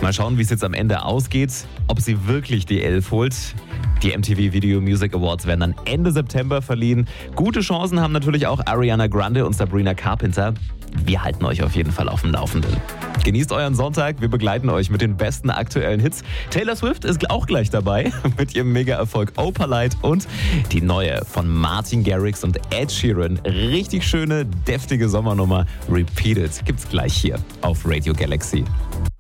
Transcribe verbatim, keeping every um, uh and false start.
Mal schauen, wie es jetzt am Ende ausgeht, ob sie wirklich die elf holt. Die M T V Video Music Awards werden dann Ende September verliehen. Gute Chancen haben natürlich auch Ariana Grande und Sabrina Carpenter. Wir halten euch auf jeden Fall auf dem Laufenden. Genießt euren Sonntag, wir begleiten euch mit den besten aktuellen Hits. Taylor Swift ist auch gleich dabei mit ihrem Mega-Erfolg Opalite und die neue von Martin Garrix und Ed Sheeran. Richtig schöne, deftige Sommernummer Repeated gibt's gleich hier auf Radio Galaxy.